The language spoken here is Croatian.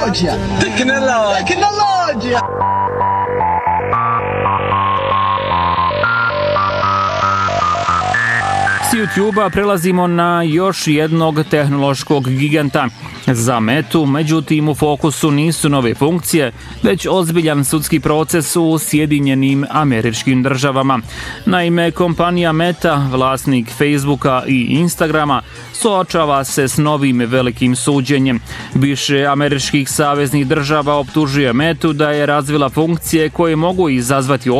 Tecnologia! S YouTube-a prelazimo na još jednog tehnološkog giganta. Za Metu, međutim, u fokusu nisu nove funkcije, već ozbiljan sudski proces u Sjedinjenim Američkim Državama. Naime, kompanija Meta, vlasnik Facebooka i Instagrama, suočava se s novim velikim suđenjem. Više američkih saveznih država optužuje Metu da je razvila funkcije koje mogu izazvati